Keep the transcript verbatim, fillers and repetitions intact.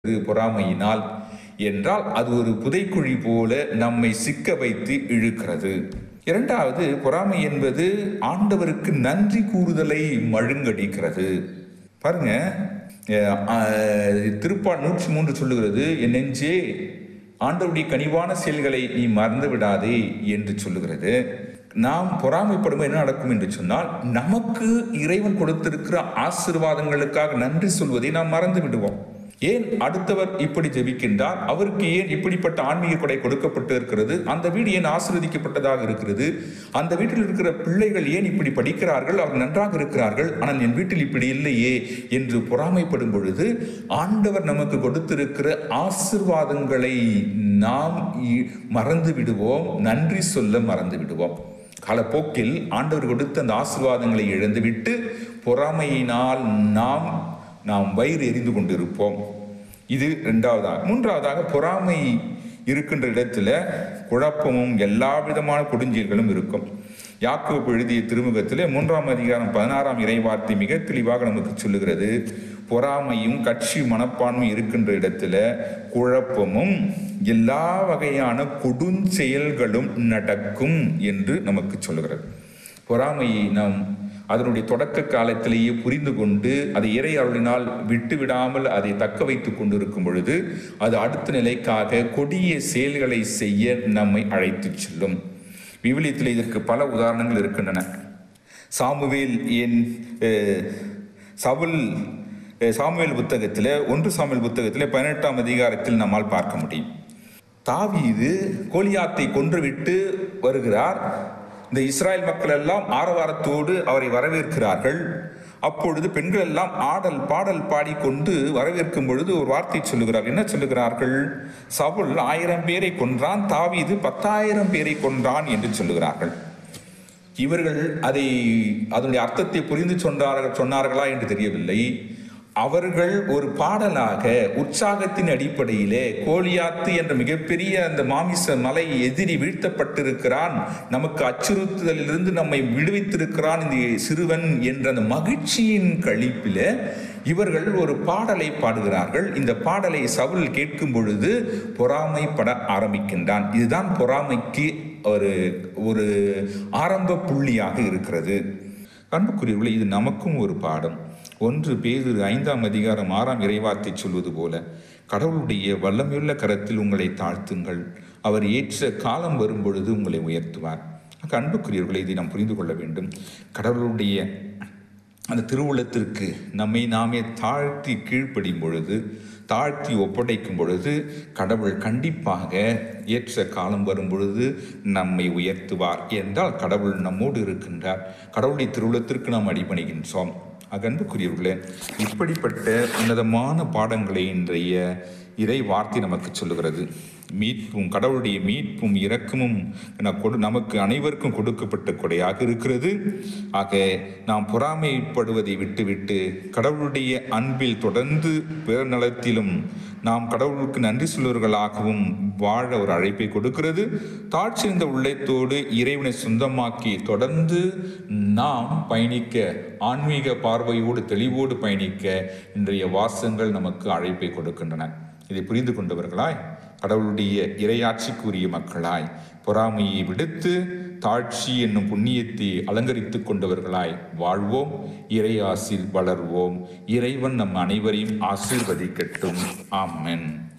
பொறாமையினால் என்றால் அது ஒரு புதைக்குழி போல நம்மை சிக்க வைத்து இழுக்கிறது. இரண்டாவது, பொறாமை என்பது ஆண்டவருக்கு நன்றி கூறுதலை மழுங்கடிக்கிறது. பாருங்க, திருப்பால் நூற்றி மூன்று சொல்லுகிறது, என் நெஞ்சே ஆண்டவருடைய கனிவான செயல்களை நீ மறந்து விடாதே என்று சொல்லுகிறது. நாம் பொறாமைப்படும்போது என்ன நடக்கும் என்று சொன்னால், நமக்கு இறைவன் கொடுத்திருக்கிற ஆசீர்வாதங்களுக்காக நன்றி சொல்வதை நாம் மறந்து விடுவோம். ஏன் அடுத்தவர் இப்படி ஜெபிக்கின்றார், அவருக்கு ஏன் இப்படிப்பட்ட ஆன்மீக கொடை கொடுக்கப்பட்டு இருக்கிறது, அந்த வீடு ஏன் ஆசீர்வதிக்கப்பட்டதாக இருக்கிறது, அந்த வீட்டில் இருக்கிற பிள்ளைகள் ஏன் இப்படி படிக்கிறார்கள், அவர் நன்றாக இருக்கிறார்கள், ஆனால் என் வீட்டில் இப்படி இல்லையே என்று பொறாமைப்படும் பொழுது ஆண்டவர் நமக்கு கொடுத்திருக்கிற ஆசீர்வாதங்களை நாம் மறந்து விடுவோம், நன்றி சொல்ல மறந்து விடுவோம். காலப்போக்கில் ஆண்டவர் கொடுத்த அந்த ஆசீர்வாதங்களை இழந்துவிட்டு பொறாமையினால் நாம் நாம் வயிறு எரிந்து கொண்டிருப்போம். இது இரண்டாவதாக. மூன்றாவதாக, பொறாமை இருக்கின்ற இடத்துல குழப்பமும் எல்லா விதமான கொடுஞ்செயல்களும் இருக்கும். யாக்கோபு எழுதிய திருமுகத்திலே மூன்றாம் அதிகாரம் பதினாறாம் இறைவார்த்தை மிக தெளிவாக நமக்கு சொல்லுகிறது, பொறாமையும் கட்சி மனப்பான்மை இருக்கின்ற இடத்துல குழப்பமும் எல்லா வகையான கொடுஞ்செயல்களும் நடக்கும் என்று நமக்கு சொல்லுகிறது. பொறாமையை நாம் அதனுடைய தொடக்க காலத்திலேயே புரிந்து கொண்டு அதை இறை அருளினால் விட்டு விடாமல் அதை தக்க வைத்துக் கொண்டிருக்கும் பொழுது அது அடுத்த நிலைக்காக கொடிய செயல்களை செய்ய நம்மை அழைத்து செல்லும். விவிலியத்தில் இதற்கு பல உதாரணங்கள் இருக்கின்றன. சாமுவேல் என் சவுல் சாமுவேல் புத்தகத்தில் ஒன்று சாமுவேல் புத்தகத்தில் பதினெட்டாம் அதிகாரத்தில் நம்மால் பார்க்க முடியும். தாவீது கோலியாத்தை கொன்றுவிட்டு வருகிறார். இந்த இஸ்ராயல் மக்கள் எல்லாம் ஆரவாரத்தோடு அவரை வரவேற்கிறார்கள். அப்பொழுது பெண்கள் எல்லாம் ஆடல் பாடல் பாடிக்கொண்டு வரவேற்கும் பொழுது ஒரு வார்த்தை சொல்லுகிறார். என்ன சொல்லுகிறார்கள்? சவுல் ஆயிரம் பேரை கொன்றான், தாவீது பத்தாயிரம் பேரை கொன்றான் என்று சொல்லுகிறார்கள். இவர்கள் அதை அதனுடைய அர்த்தத்தை புரிந்து சொன்னார்கள் சொன்னார்களா என்று தெரியவில்லை. அவர்கள் ஒரு பாடலாக உற்சாகத்தின் அடிப்படையிலே கோலியாத்து என்ற மிகப்பெரிய அந்த மாமிச மலை எதிரி வீழ்த்தப்பட்டிருக்கிறான், நமக்கு அச்சுறுத்துதலிலிருந்து நம்மை விடுவித்திருக்கிறான் இந்த சிறுவன் என்ற அந்த மகிழ்ச்சியின் களிப்பில இவர்கள் ஒரு பாடலை பாடுகிறார்கள். இந்த பாடலை சவுல் கேட்கும் பொழுது பொறாமைப்பட ஆரம்பிக்கின்றான். இதுதான் பொறாமைக்கு ஒரு ஒரு ஆரம்ப புள்ளியாக இருக்கிறது. அன்புக்குரியவர்களே, இது நமக்கும் ஒரு பாடம். ஒன்று பேதுரு ஐந்தாம் அதிகாரம் ஆறாம் இறைவார்த்தை சொல்வது போல, கடவுளுடைய வல்லமையுள்ள கரத்தில் உங்களை தாழ்த்துங்கள், அவர் ஏற்ற காலம் வரும் பொழுது உங்களை உயர்த்துவார். அன்புக்குரியவர்களை இதை நாம் புரிந்து கொள்ள வேண்டும். கடவுளுடைய அந்த திருவுள்ளத்திற்கு நம்மை நாமே தாழ்த்தி கீழ்ப்படியும் பொழுது, தாழ்த்தி ஒப்படைக்கும் பொழுது கடவுள் கண்டிப்பாக ஏற்ற காலம் வரும் பொழுது நம்மை உயர்த்துவார். என்றால் கடவுள் நம்மோடு இருக்கின்றார், கடவுளுடைய திருவுள்ளத்திற்கு நாம் அடிபணிகின்றோம். அன்புக்குரியவர்களே, இப்படிப்பட்ட உன்னதமான பாடங்களை இன்றைய இறை வார்த்தை நமக்கு சொல்லுகிறது. மீட்பும் கடவுளுடைய மீட்பும் இரக்கமும் நமக்கு அனைவருக்கும் கொடுக்கப்பட்ட கொடையாக இருக்கிறது. ஆக நாம் பொறாமைப்படுவதை விட்டுவிட்டு கடவுளுடைய அன்பில் தொடர்ந்து பிற நலத்திலும் நாம் கடவுளுக்கு நன்றி சொல்வர்களாகவும் வாழ ஒரு அழைப்பை கொடுக்கிறது. தாழ்ச்சியிருந்த உள்ளத்தோடு இறைவனை சொந்தமாக்கி தொடர்ந்து நாம் பயணிக்க, ஆன்மீக பார்வையோடு தெளிவோடு பயணிக்க இன்றைய வாசகங்கள் நமக்கு அழைப்பை கொடுக்கின்றன. இதை புரிந்து கொண்டவர்களாய், கடவுளுடைய இறையாட்சிக்குரிய மக்களாய், பொறாமையை விடுத்து தாழ்ச்சி என்னும் புண்ணியத்தை அலங்கரித்து கொண்டவர்களாய் வாழ்வோம், இறையாசில் வளர்வோம். இறைவன் நம் அனைவரையும் ஆசீர்வதிக்கட்டும். ஆமென்.